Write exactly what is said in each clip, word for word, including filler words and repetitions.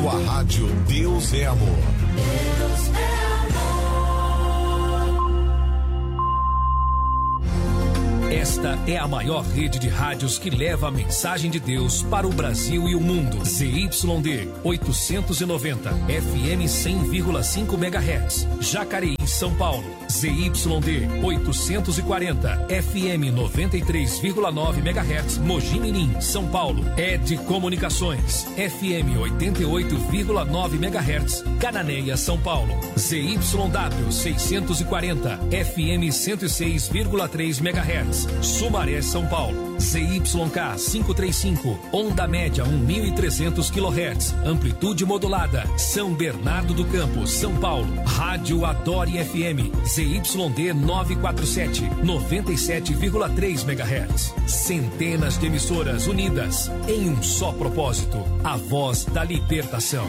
Sua rádio Deus é Amor. Deus é Esta é a maior rede de rádios que leva a mensagem de Deus para o Brasil e o mundo. Z Y D oitocentos e noventa, F M cem vírgula cinco megahertz, Jacareí, São Paulo. Z Y D oitocentos e quarenta, F M noventa e três vírgula nove megahertz, Mogi Mirim, São Paulo. Ed Comunicações, F M oitenta e oito vírgula nove megahertz, Cananéia, São Paulo. Z Y W seiscentos e quarenta, F M cento e seis vírgula três megahertz, Sumaré, São Paulo. Z Y K quinhentos e trinta e cinco, onda média mil e trezentos quilohertz, amplitude modulada, São Bernardo do Campo, São Paulo. Rádio Adore F M, Z Y D novecentos e quarenta e sete, noventa e sete vírgula três megahertz. Centenas de emissoras unidas em um só propósito, a voz da libertação.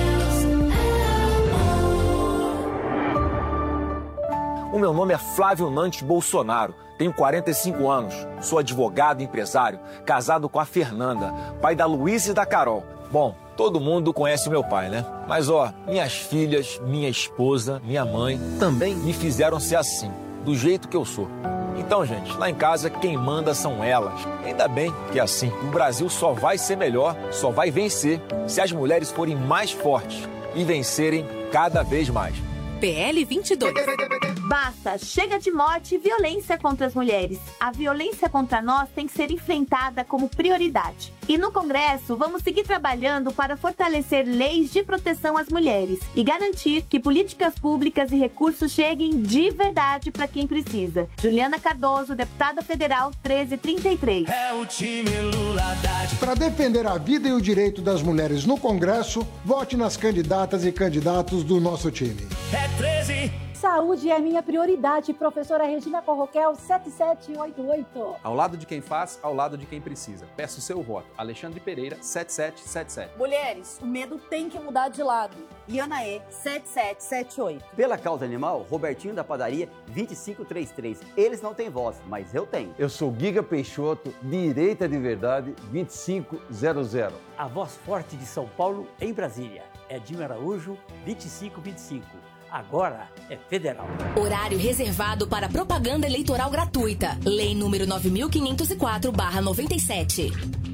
O meu nome é Flávio Nantes Bolsonaro, tenho quarenta e cinco anos, sou advogado e empresário, casado com a Fernanda, pai da Luísa e da Carol. Bom, todo mundo conhece meu pai, né? Mas ó, minhas filhas, minha esposa, minha mãe também me fizeram ser assim, do jeito que eu sou. Então, gente, lá em casa quem manda são elas. Ainda bem que é assim. O Brasil só vai ser melhor, só vai vencer se as mulheres forem mais fortes e vencerem cada vez mais. P L vinte e dois. Basta, chega de morte e violência contra as mulheres. A violência contra nós tem que ser enfrentada como prioridade. E no Congresso, vamos seguir trabalhando para fortalecer leis de proteção às mulheres e garantir que políticas públicas e recursos cheguem de verdade para quem precisa. Juliana Cardoso, deputada federal treze trinta e três. É o time Lula Haddad. Para defender a vida e o direito das mulheres no Congresso, vote nas candidatas e candidatos do nosso time. É treze. Saúde é minha prioridade, professora Regina Corroquel, sete sete oito oito. Ao lado de quem faz, ao lado de quem precisa. Peço o seu voto. Alexandre Pereira, sete sete sete sete. Mulheres, o medo tem que mudar de lado. Ianaê, sete sete sete oito. Pela causa animal, Robertinho da padaria, vinte e cinco trinta e três. Eles não têm voz, mas eu tenho. Eu sou Giga Peixoto, direita de verdade, vinte e cinco zero zero. A voz forte de São Paulo em Brasília. Edinho Araújo, vinte e cinco vinte e cinco. Agora é federal. Horário reservado para propaganda eleitoral gratuita. Lei número nove mil quinhentos e quatro barra noventa e sete.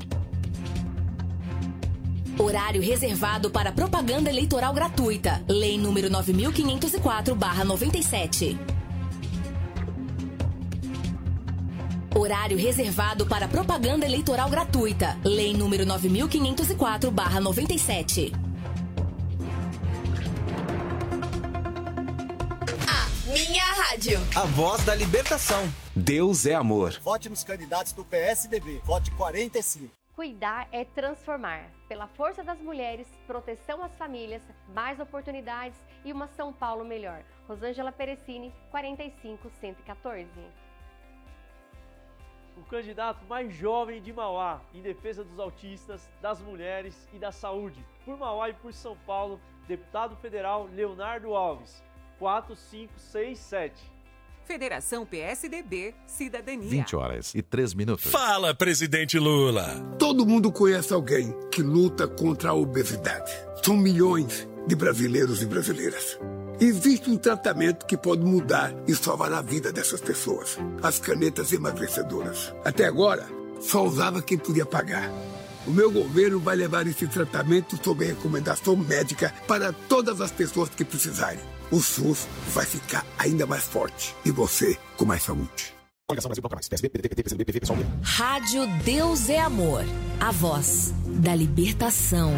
Horário reservado para propaganda eleitoral gratuita. Lei número nove mil quinhentos e quatro barra noventa e sete. Horário reservado para propaganda eleitoral gratuita. Lei número nove mil quinhentos e quatro barra noventa e sete. Minha rádio. A voz da libertação. Deus é amor. Vote nos candidatos do P S D B. Vote quarenta e cinco. Cuidar é transformar. Pela força das mulheres, proteção às famílias, mais oportunidades e uma São Paulo melhor. Rosângela Perecini, quarenta e cinco cento e quatorze. O candidato mais jovem de Mauá, em defesa dos autistas, das mulheres e da saúde. Por Mauá e por São Paulo, deputado federal Leonardo Alves. quatro cinco seis sete. Federação P S D B, Cidadania. vinte horas e três minutos. Fala, presidente Lula. Todo mundo conhece alguém que luta contra a obesidade. São milhões de brasileiros e brasileiras. Existe um tratamento que pode mudar e salvar a vida dessas pessoas. As canetas emagrecedoras. Até agora, só usava quem podia pagar. O meu governo vai levar esse tratamento sob recomendação médica para todas as pessoas que precisarem. O SUS vai ficar ainda mais forte e você com mais saúde. Rádio Deus é Amor. A voz da libertação.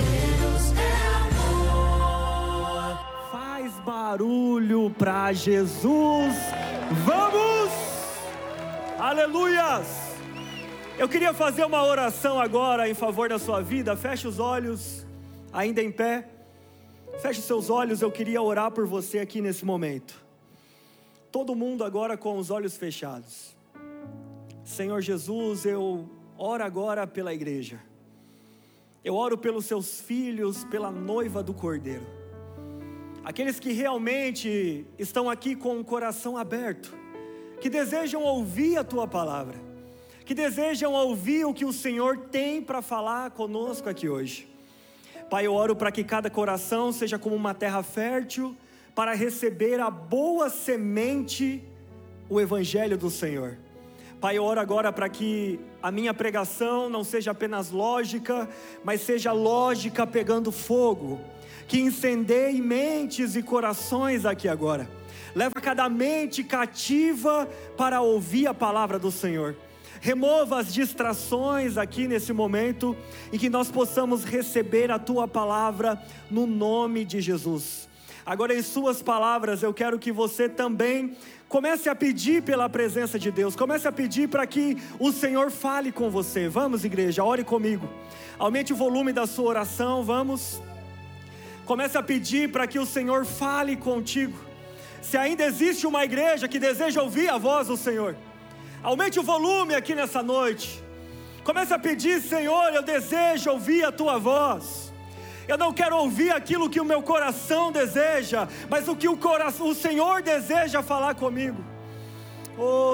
Faz barulho pra Jesus. Vamos! Aleluias! Eu queria fazer uma oração agora em favor da sua vida. Feche os olhos, ainda em pé. Feche os seus olhos, eu queria orar por você aqui nesse momento. Todo mundo agora com os olhos fechados. Senhor Jesus, eu oro agora pela igreja. Eu oro pelos seus filhos, pela noiva do Cordeiro. Aqueles que realmente estão aqui com o coração aberto, que desejam ouvir a tua palavra, que desejam ouvir o que o Senhor tem para falar conosco aqui hoje. Pai, eu oro para que cada coração seja como uma terra fértil para receber a boa semente, o Evangelho do Senhor. Pai, eu oro agora para que a minha pregação não seja apenas lógica, mas seja lógica pegando fogo, que incendeie mentes e corações aqui agora. Leva cada mente cativa para ouvir a palavra do Senhor. Remova as distrações aqui nesse momento e que nós possamos receber a Tua palavra no nome de Jesus. Agora, em suas palavras, eu quero que você também comece a pedir pela presença de Deus. Comece a pedir para que o Senhor fale com você. Vamos, igreja, ore comigo. Aumente o volume da sua oração, vamos. Comece a pedir para que o Senhor fale contigo. Se ainda existe uma igreja que deseja ouvir a voz do Senhor, aumente o volume aqui nessa noite. Comece a pedir: Senhor, eu desejo ouvir a Tua voz. Eu não quero ouvir aquilo que o meu coração deseja, mas o que o, coração, o Senhor deseja falar comigo. Oh,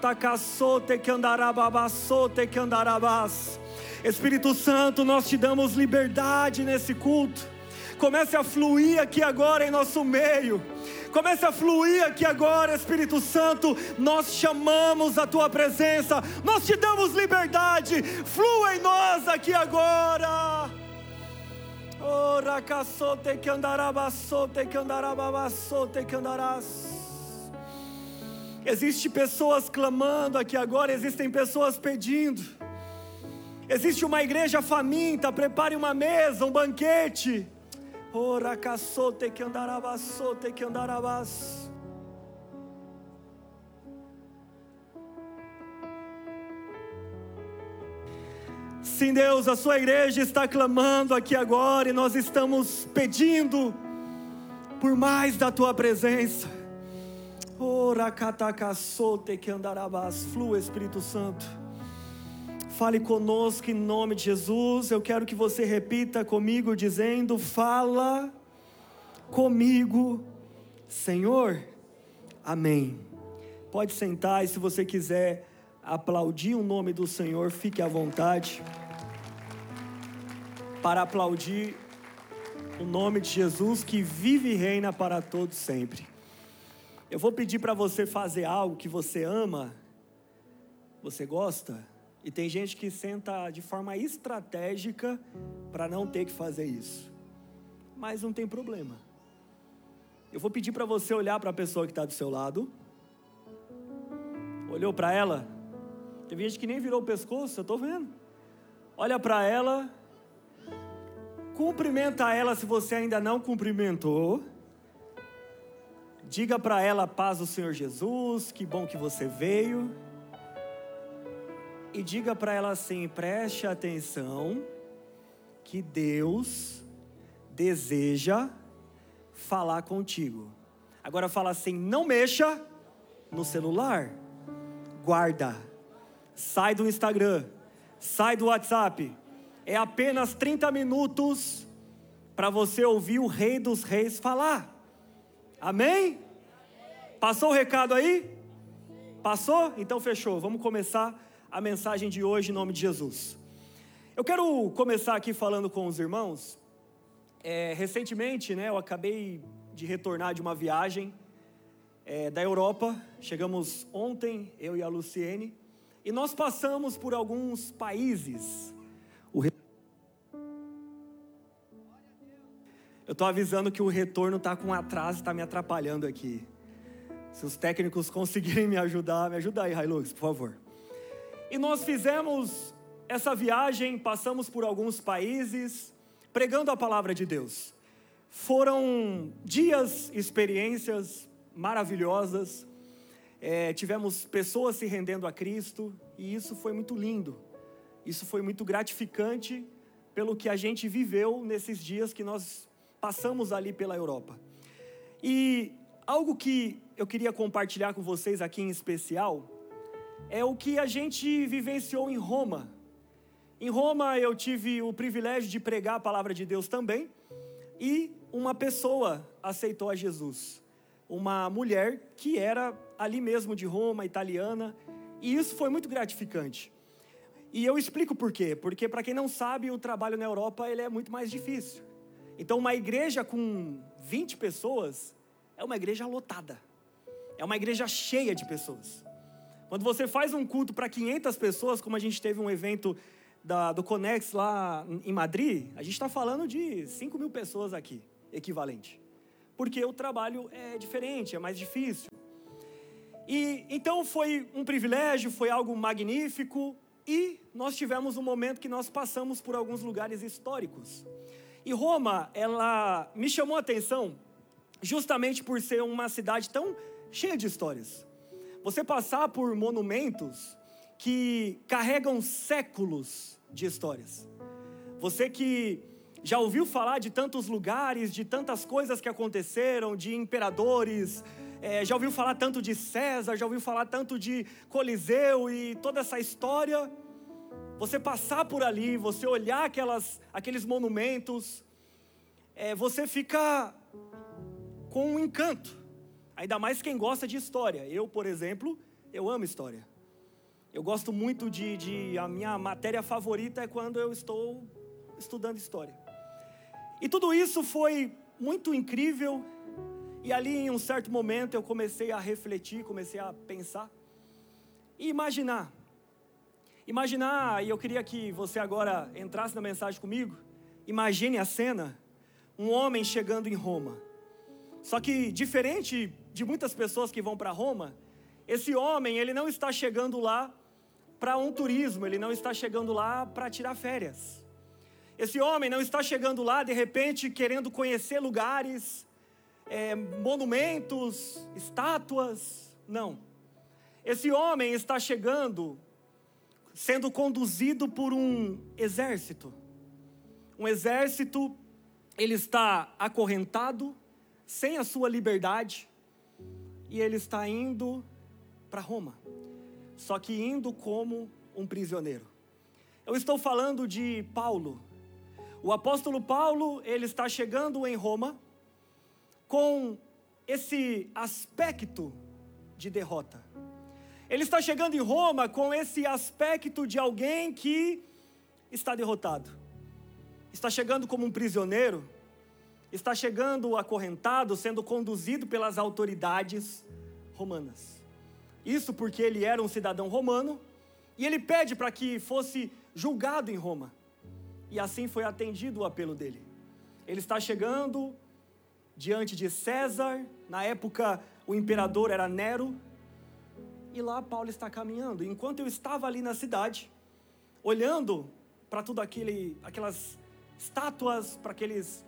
Espírito Santo, nós te damos liberdade nesse culto. Comece a fluir aqui agora em nosso meio. Comece a fluir aqui agora, Espírito Santo. Nós chamamos a Tua presença. Nós te damos liberdade. Flua em nós aqui agora. Oh, racaçote que andarabaçote que andarabaçote que andarás. Existem pessoas clamando aqui agora. Existem pessoas pedindo. Existe uma igreja faminta. Prepare uma mesa, um banquete. Ora caçote que andarabaçote que andarabas. Sim, Deus, a sua igreja está clamando aqui agora e nós estamos pedindo por mais da tua presença. Ora catacaçote que andarabas. Flua, Espírito Santo. Fale conosco em nome de Jesus. Eu quero que você repita comigo dizendo: fala comigo, Senhor. Amém. Pode sentar, e se você quiser aplaudir o nome do Senhor, fique à vontade para aplaudir o nome de Jesus, que vive e reina para todos sempre. Eu vou pedir para você fazer algo que você ama, você gosta. E tem gente que senta de forma estratégica para não ter que fazer isso. Mas não tem problema. Eu vou pedir para você olhar para a pessoa que está do seu lado. Olhou para ela? Teve gente que nem virou o pescoço, eu estou vendo. Olha para ela. Cumprimenta ela se você ainda não cumprimentou. Diga para ela: paz do Senhor Jesus, que bom que você veio. E diga para ela assim: preste atenção, que Deus deseja falar contigo. Agora fala assim: não mexa no celular, guarda, sai do Instagram, sai do WhatsApp. É apenas trinta minutos para você ouvir o Rei dos Reis falar. Amém? Passou o recado aí? Passou? Então fechou, vamos começar a mensagem de hoje em nome de Jesus. Eu quero começar aqui falando com os irmãos. É, recentemente, né, eu acabei de retornar de uma viagem é, da Europa. Chegamos ontem, eu e a Luciene, e nós passamos por alguns países. O re... Eu estou avisando que o retorno está com atraso, está me atrapalhando aqui. Se os técnicos conseguirem me ajudar, me ajuda aí, Hilux, por favor. E nós fizemos essa viagem, passamos por alguns países, pregando a palavra de Deus. Foram dias, experiências maravilhosas, é, tivemos pessoas se rendendo a Cristo, e isso foi muito lindo, isso foi muito gratificante, pelo que a gente viveu nesses dias que nós passamos ali pela Europa. E algo que eu queria compartilhar com vocês aqui em especial, é o que a gente vivenciou em Roma. Em Roma eu tive o privilégio de pregar a palavra de Deus também, e uma pessoa aceitou a Jesus, uma mulher que era ali mesmo de Roma, italiana, e isso foi muito gratificante. E eu explico por quê. Porque, para quem não sabe, o trabalho na Europa ele é muito mais difícil. Então, uma igreja com vinte pessoas é uma igreja lotada. É uma igreja cheia de pessoas. Quando você faz um culto para quinhentas pessoas, como a gente teve um evento da, do Conex lá em Madrid, a gente está falando de cinco mil pessoas aqui, equivalente. Porque o trabalho é diferente, é mais difícil. E então foi um privilégio, foi algo magnífico, e nós tivemos um momento que nós passamos por alguns lugares históricos. E Roma, ela me chamou a atenção justamente por ser uma cidade tão cheia de histórias. Você passar por monumentos que carregam séculos de histórias. Você que já ouviu falar de tantos lugares, de tantas coisas que aconteceram, de imperadores, é, já ouviu falar tanto de César, já ouviu falar tanto de Coliseu e toda essa história. Você passar por ali, você olhar aquelas, aqueles monumentos, é, você fica com um encanto. Ainda mais quem gosta de história. Eu, por exemplo, eu amo história. Eu gosto muito de, de... A minha matéria favorita é quando eu estou estudando história. E tudo isso foi muito incrível. E ali, em um certo momento, eu comecei a refletir, comecei a pensar. E imaginar. Imaginar, e eu queria que você agora entrasse na mensagem comigo. Imagine a cena. Um homem chegando em Roma. Só que, diferente de muitas pessoas que vão para Roma, esse homem, ele não está chegando lá para um turismo, ele não está chegando lá para tirar férias. Esse homem não está chegando lá, de repente, querendo conhecer lugares, é, monumentos, estátuas, não. Esse homem está chegando, sendo conduzido por um exército. Um exército, ele está acorrentado, sem a sua liberdade, e ele está indo para Roma, só que indo como um prisioneiro. Eu estou falando de Paulo. O apóstolo Paulo, ele está chegando em Roma com esse aspecto de derrota. Ele está chegando em Roma com esse aspecto de alguém que está derrotado. Está chegando como um prisioneiro, está chegando acorrentado, sendo conduzido pelas autoridades romanas. Isso porque ele era um cidadão romano e ele pede para que fosse julgado em Roma. E assim foi atendido o apelo dele. Ele está chegando diante de César, na época o imperador era Nero, e lá Paulo está caminhando. Enquanto eu estava ali na cidade, olhando para tudo aquele, aquelas estátuas, para aqueles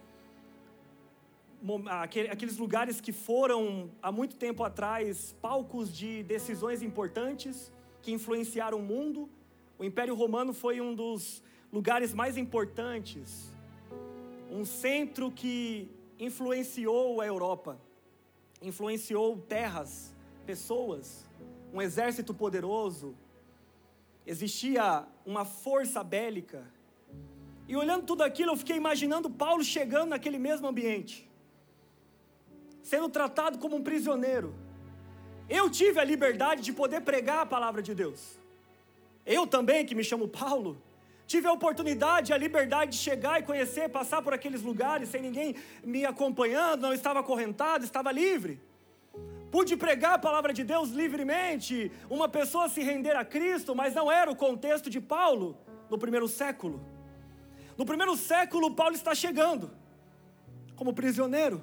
aqueles lugares que foram, há muito tempo atrás, palcos de decisões importantes que influenciaram o mundo. O Império Romano foi um dos lugares mais importantes, um centro que influenciou a Europa, influenciou terras, pessoas, um exército poderoso. Existia uma força bélica. E olhando tudo aquilo, eu fiquei imaginando Paulo chegando naquele mesmo ambiente, sendo tratado como um prisioneiro. Eu tive a liberdade de poder pregar a palavra de Deus. Eu também, que me chamo Paulo, tive a oportunidade, a liberdade de chegar e conhecer, passar por aqueles lugares sem ninguém me acompanhando, não estava acorrentado, estava livre. Pude pregar a palavra de Deus livremente, uma pessoa se render a Cristo, mas não era o contexto de Paulo no primeiro século. No primeiro século, Paulo está chegando como prisioneiro.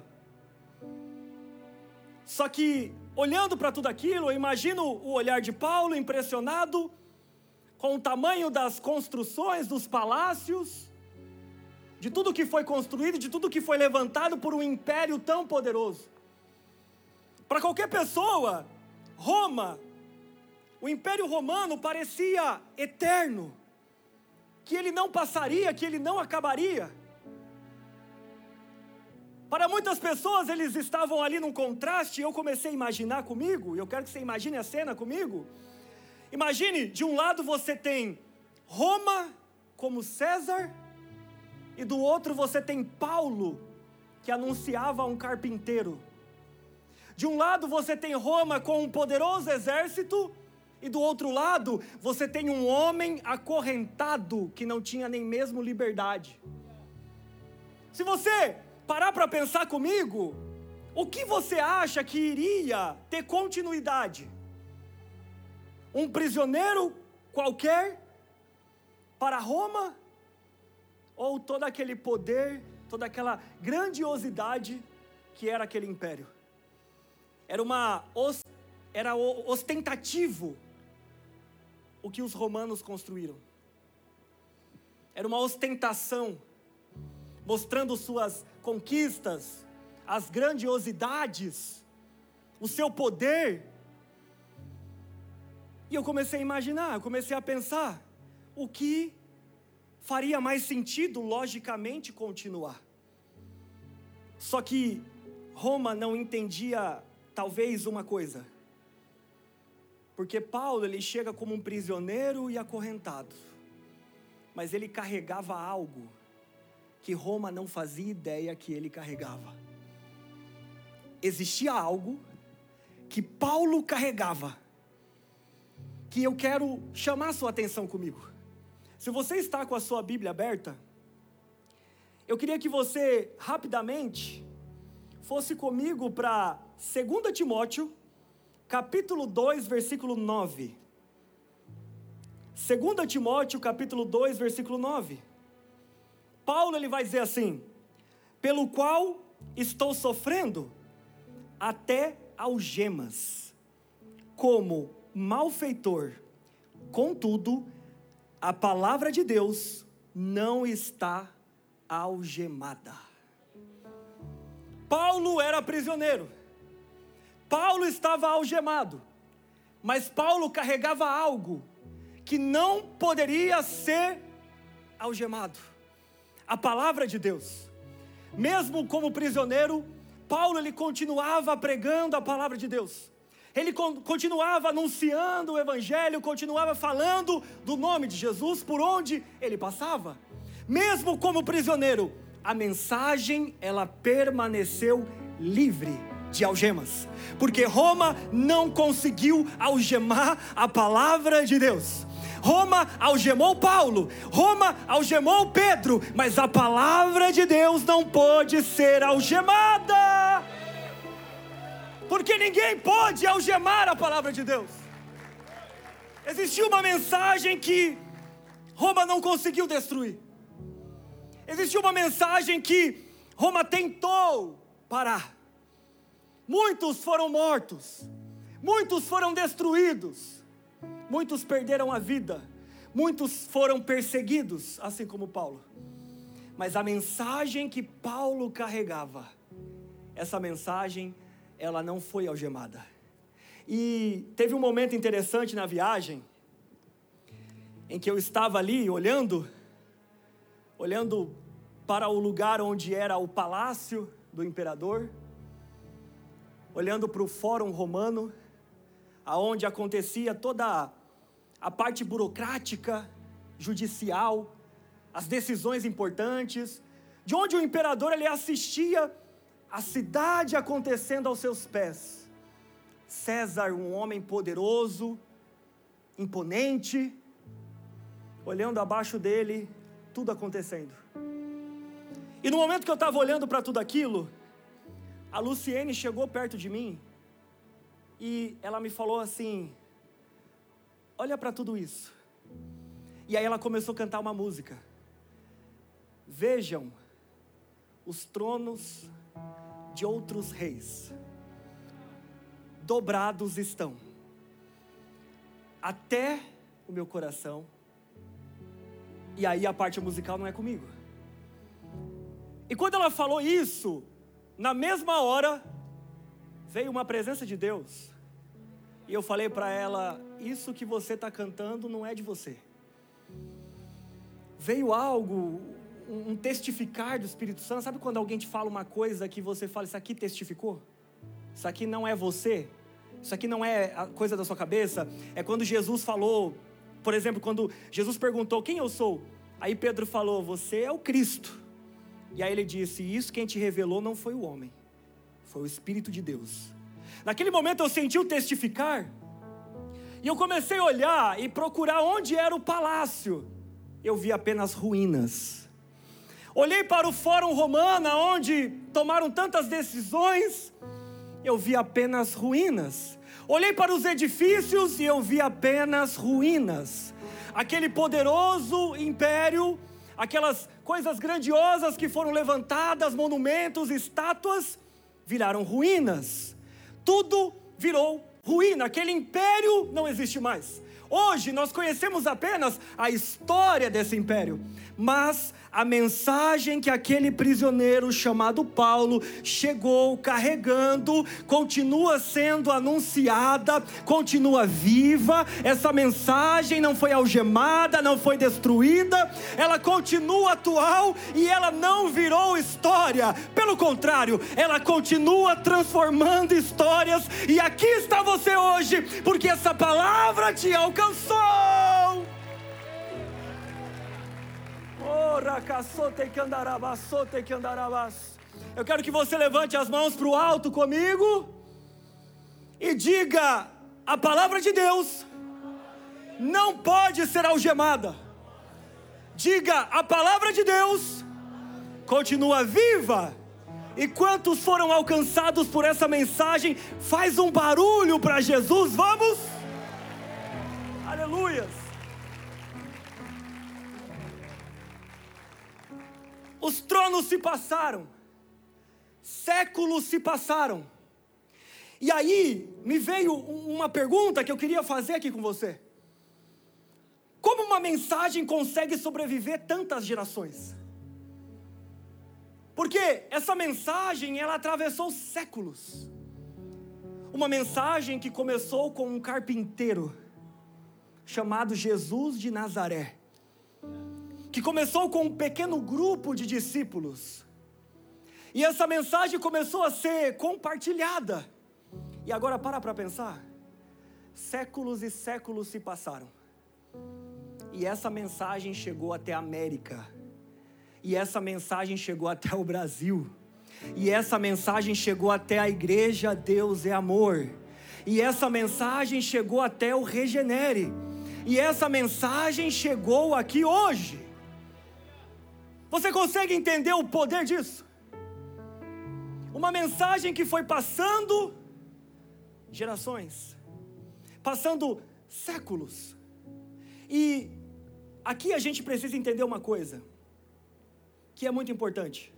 Só que, olhando para tudo aquilo, eu imagino o olhar de Paulo impressionado com o tamanho das construções, dos palácios, de tudo que foi construído, de tudo que foi levantado por um império tão poderoso. Para qualquer pessoa, Roma, o Império Romano parecia eterno, que ele não passaria, que ele não acabaria. Para muitas pessoas, eles estavam ali num contraste, e eu comecei a imaginar comigo, e eu quero que você imagine a cena comigo. Imagine, de um lado você tem Roma como César, e do outro você tem Paulo, que anunciava um carpinteiro. De um lado você tem Roma com um poderoso exército, E do outro lado, você tem um homem acorrentado que não tinha nem mesmo liberdade. Se você parar para pensar comigo, o que você acha que iria ter continuidade? Um prisioneiro qualquer para Roma? Ou todo aquele poder, toda aquela grandiosidade que era aquele império? Era uma era ostentativo o que os romanos construíram. Era uma ostentação, mostrando suas conquistas, as grandiosidades, o seu poder. E eu comecei a imaginar, eu comecei a pensar, o que faria mais sentido, logicamente, continuar. Só que Roma não entendia, talvez, uma coisa. Porque Paulo, ele chega como um prisioneiro e acorrentado. Mas ele carregava algo que Roma não fazia ideia que ele carregava. Existia algo que Paulo carregava, que eu quero chamar a sua atenção comigo. Se você está com a sua Bíblia aberta, eu queria que você, rapidamente, fosse comigo para Segunda Timóteo, capítulo dois, versículo nove. Segunda Timóteo, capítulo dois, versículo nove. Paulo, ele vai dizer assim: pelo qual estou sofrendo até algemas, como malfeitor. Contudo, a palavra de Deus não está algemada. Paulo era prisioneiro. Paulo estava algemado. Mas Paulo carregava algo que não poderia ser algemado. A palavra de Deus. Mesmo como prisioneiro, Paulo, ele continuava pregando a palavra de Deus. Ele continuava anunciando o evangelho, continuava falando do nome de Jesus por onde ele passava. Mesmo como prisioneiro, a mensagem, ela permaneceu livre de algemas, porque Roma não conseguiu algemar a palavra de Deus. Roma algemou Paulo, Roma algemou Pedro, mas a palavra de Deus não pôde ser algemada, porque ninguém pode algemar a palavra de Deus. Existiu uma mensagem que Roma não conseguiu destruir. Existiu uma mensagem que Roma tentou parar. Muitos foram mortos, muitos foram destruídos, muitos perderam a vida, muitos foram perseguidos, assim como Paulo. Mas a mensagem que Paulo carregava, essa mensagem, ela não foi algemada. E teve um momento interessante na viagem, em que eu estava ali olhando, olhando para o lugar onde era o palácio do imperador, olhando para o fórum romano, aonde acontecia toda a parte burocrática, judicial, as decisões importantes, de onde o imperador, ele assistia a cidade acontecendo aos seus pés. César, um homem poderoso, imponente, olhando abaixo dele, tudo acontecendo. E no momento que eu estava olhando para tudo aquilo, a Luciene chegou perto de mim e ela me falou assim: olha para tudo isso. E aí ela começou a cantar uma música. Vejam os tronos de outros reis, dobrados estão até o meu coração. E aí a parte musical não é comigo. E quando ela falou isso, na mesma hora, veio uma presença de Deus. E eu falei para ela: isso que você está cantando não é de você. Veio algo, um testificar do Espírito Santo. Sabe quando alguém te fala uma coisa que você fala: isso aqui testificou? Isso aqui não é você? Isso aqui não é a coisa da sua cabeça? É quando Jesus falou, por exemplo, quando Jesus perguntou: quem eu sou? Aí Pedro falou: você é o Cristo. E aí ele disse: isso quem te revelou não foi o homem, foi o Espírito de Deus. Naquele momento eu senti o testificar. E eu comecei a olhar e procurar onde era o palácio. Eu vi apenas ruínas. Olhei para o Fórum Romano, onde tomaram tantas decisões. Eu vi apenas ruínas. Olhei para os edifícios e eu vi apenas ruínas. Aquele poderoso império, aquelas coisas grandiosas que foram levantadas, monumentos, estátuas, viraram ruínas. Tudo virou ruína. Aquele império não existe mais. Hoje nós conhecemos apenas a história desse império, mas a mensagem que aquele prisioneiro chamado Paulo chegou carregando, continua sendo anunciada, continua viva. Essa mensagem não foi algemada, não foi destruída, ela continua atual e ela não virou história. Pelo contrário, ela continua transformando histórias. E aqui está você hoje, porque essa palavra te alcançou. Eu quero que você levante as mãos para o alto comigo e diga: a palavra de Deus não pode ser algemada. Diga: a palavra de Deus continua viva. E quantos foram alcançados por essa mensagem? Faz um barulho para Jesus, vamos? Aleluias. Os tronos se passaram, séculos se passaram, e aí me veio uma pergunta que eu queria fazer aqui com você. Como uma mensagem consegue sobreviver tantas gerações? Porque essa mensagem, ela atravessou séculos. Uma mensagem que começou com um carpinteiro chamado Jesus de Nazaré, que começou com um pequeno grupo de discípulos, e essa mensagem começou a ser compartilhada, e agora para para pensar, séculos e séculos se passaram, e essa mensagem chegou até a América, e essa mensagem chegou até o Brasil, e essa mensagem chegou até a igreja Deus é Amor, e essa mensagem chegou até o Regenere, e essa mensagem chegou aqui hoje. Você consegue entender o poder disso? Uma mensagem que foi passando gerações, passando séculos. E aqui a gente precisa entender uma coisa, que é muito importante.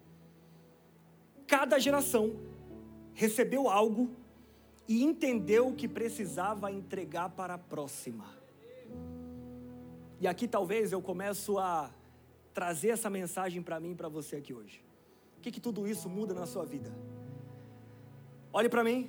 Cada geração recebeu algo e entendeu que precisava entregar para a próxima. E aqui talvez eu começo a trazer essa mensagem para mim e para você aqui hoje. O que que tudo isso muda na sua vida? Olhe para mim.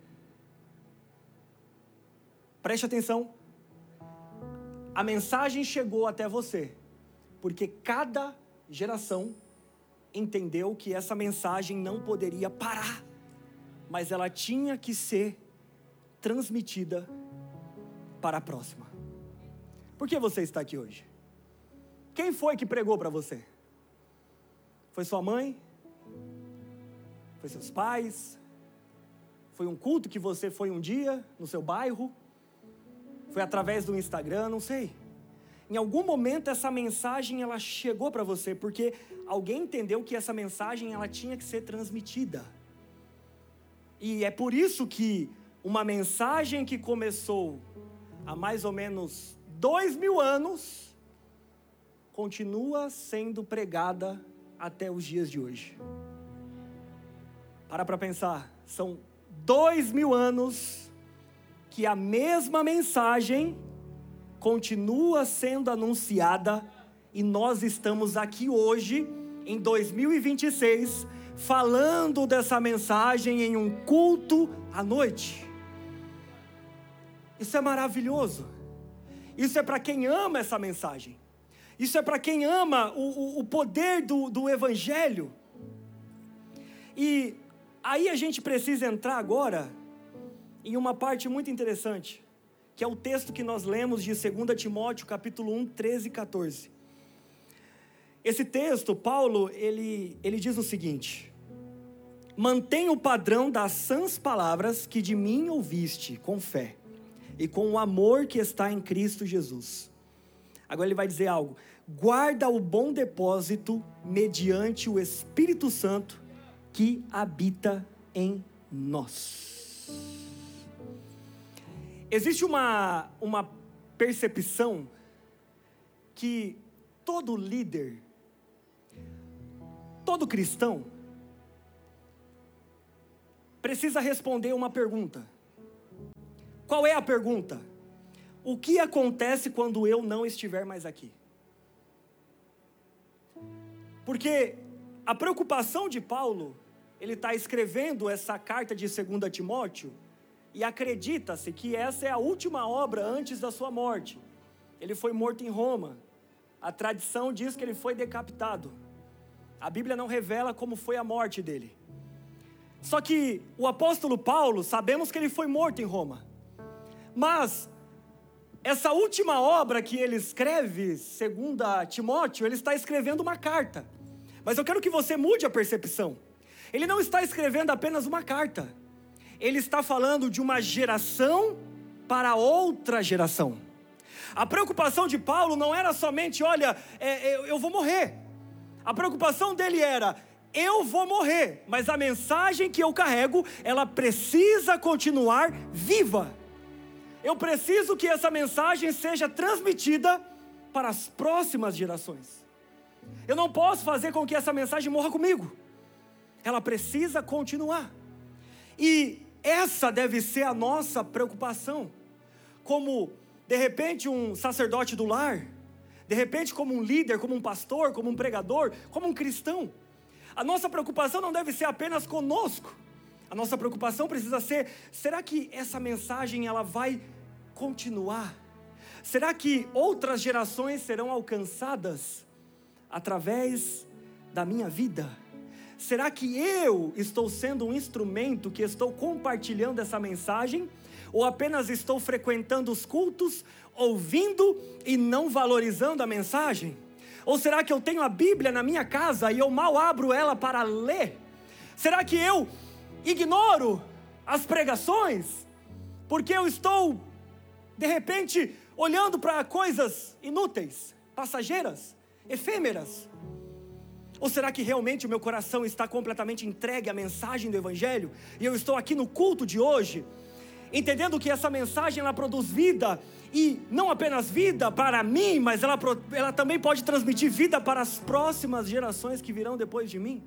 Preste atenção. A mensagem chegou até você, porque cada geração entendeu que essa mensagem não poderia parar, mas ela tinha que ser transmitida para a próxima. Por que você está aqui hoje? Quem foi que pregou para você? Foi sua mãe? Foi seus pais? Foi um culto que você foi um dia no seu bairro? Foi através do Instagram? Não sei. Em algum momento essa mensagem ela chegou para você, porque alguém entendeu que essa mensagem ela tinha que ser transmitida. E é por isso que uma mensagem que começou há mais ou menos dois mil anos continua sendo pregada até os dias de hoje. Para para pensar, são dois mil anos que a mesma mensagem continua sendo anunciada e nós estamos aqui hoje, em dois mil e vinte e seis, falando dessa mensagem em um culto à noite. Isso é maravilhoso. Isso é para quem ama essa mensagem. Isso é para quem ama o, o, o poder do, do Evangelho. E aí a gente precisa entrar agora em uma parte muito interessante, que é o texto que nós lemos de Segunda Timóteo, capítulo um, treze e quatorze. Esse texto, Paulo, ele, ele diz o seguinte: mantenha o padrão das sãs palavras que de mim ouviste com fé, e com o amor que está em Cristo Jesus. Agora ele vai dizer algo. Guarda o bom depósito mediante o Espírito Santo que habita em nós. Existe uma, uma percepção que todo líder, todo cristão, precisa responder uma pergunta. Qual é a pergunta? O que acontece quando eu não estiver mais aqui? Porque a preocupação de Paulo, ele está escrevendo essa carta de Segunda Timóteo, e acredita-se que essa é a última obra antes da sua morte. Ele foi morto em Roma. A tradição diz que ele foi decapitado. A Bíblia não revela como foi a morte dele. Só que o apóstolo Paulo, sabemos que ele foi morto em Roma. Mas essa última obra que ele escreve, Segunda Timóteo, ele está escrevendo uma carta. Mas eu quero que você mude a percepção. Ele não está escrevendo apenas uma carta. Ele está falando de uma geração para outra geração. A preocupação de Paulo não era somente, olha, é, eu, eu vou morrer. A preocupação dele era, eu vou morrer, mas a mensagem que eu carrego, ela precisa continuar viva. Eu preciso que essa mensagem seja transmitida para as próximas gerações. Eu não posso fazer com que essa mensagem morra comigo. Ela precisa continuar. E essa deve ser a nossa preocupação. Como, de repente, um sacerdote do lar, de repente como um líder, como um pastor, como um pregador, como um cristão. A nossa preocupação não deve ser apenas conosco. A nossa preocupação precisa ser, será que essa mensagem ela vai continuar? Será que outras gerações serão alcançadas através da minha vida? Será que eu estou sendo um instrumento que estou compartilhando essa mensagem? Ou apenas estou frequentando os cultos, ouvindo e não valorizando a mensagem? Ou será que eu tenho a Bíblia na minha casa e eu mal abro ela para ler? Será que eu ignoro as pregações? Porque eu estou, de repente, olhando para coisas inúteis, passageiras, efêmeras? Ou será que realmente o meu coração está completamente entregue à mensagem do Evangelho? E eu estou aqui no culto de hoje, entendendo que essa mensagem ela produz vida, e não apenas vida para mim, mas ela, ela também pode transmitir vida para as próximas gerações que virão depois de mim.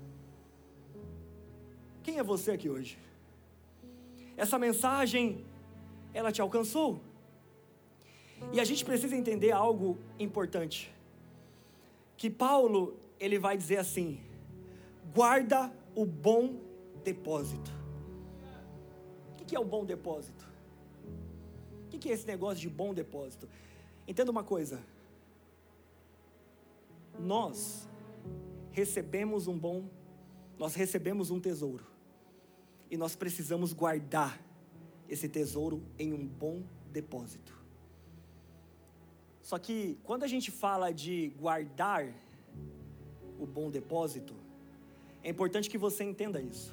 Quem é você aqui hoje? Essa mensagem, ela te alcançou? E a gente precisa entender algo importante, que Paulo, ele vai dizer assim, guarda o bom depósito. O que é o bom depósito? O que é esse negócio de bom depósito? Entenda uma coisa, nós recebemos um bom, nós recebemos um tesouro, e nós precisamos guardar esse tesouro em um bom depósito. Só que quando a gente fala de guardar o bom depósito, é importante que você entenda isso.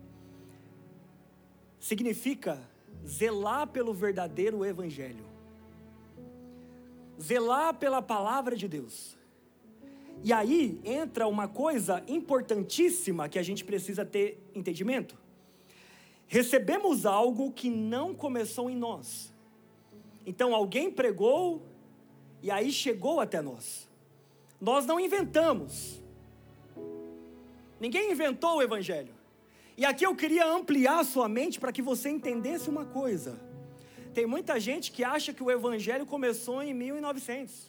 Significa zelar pelo verdadeiro Evangelho, zelar pela palavra de Deus. E aí entra uma coisa importantíssima que a gente precisa ter entendimento. Recebemos algo que não começou em nós. Então alguém pregou e aí chegou até nós. Nós não inventamos. Ninguém inventou o Evangelho. E aqui eu queria ampliar a sua mente para que você entendesse uma coisa. Tem muita gente que acha que o Evangelho começou em mil e novecentos.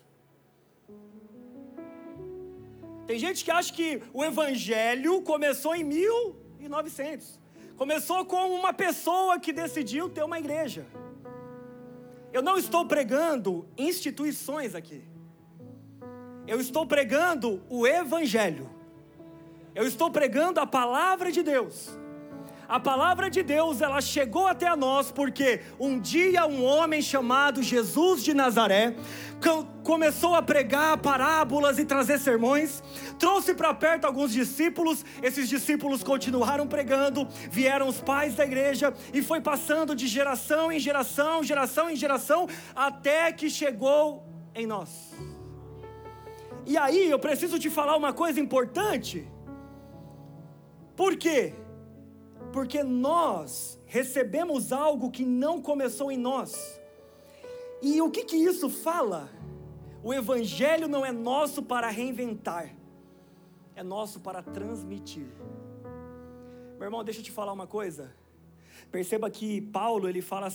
Tem gente que acha que o Evangelho começou em mil e novecentos. Começou com uma pessoa que decidiu ter uma igreja. Eu não estou pregando instituições aqui. Eu estou pregando o Evangelho. Eu estou pregando a palavra de Deus. A palavra de Deus, ela chegou até nós porque um dia um homem chamado Jesus de Nazaré começou a pregar parábolas e trazer sermões, trouxe para perto alguns discípulos, esses discípulos continuaram pregando, vieram os pais da igreja e foi passando de geração em geração, geração em geração, até que chegou em nós. E aí eu preciso te falar uma coisa importante. Por quê? Porque nós recebemos algo que não começou em nós. E o que que isso fala? O evangelho não é nosso para reinventar, é nosso para transmitir. Meu irmão, deixa eu te falar uma coisa. Perceba que Paulo, ele fala